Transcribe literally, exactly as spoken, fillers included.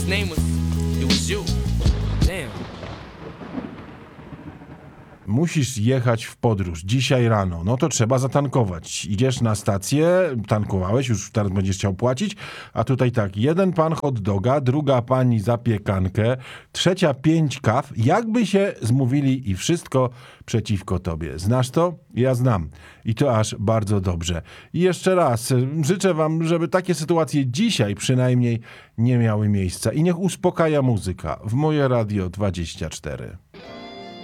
His name was, it was you. Damn. Musisz jechać w podróż dzisiaj rano, no to trzeba zatankować. Idziesz na stację, tankowałeś, już teraz będziesz chciał płacić, a tutaj tak, jeden pan hot doga, druga pani zapiekankę, trzecia pięć kaw, jakby się zmówili i wszystko przeciwko tobie. Znasz to? Ja znam. I to aż bardzo dobrze. I jeszcze raz, życzę wam, żeby takie sytuacje dzisiaj przynajmniej nie miały miejsca. I niech uspokaja muzyka w Moje Radio dwadzieścia cztery.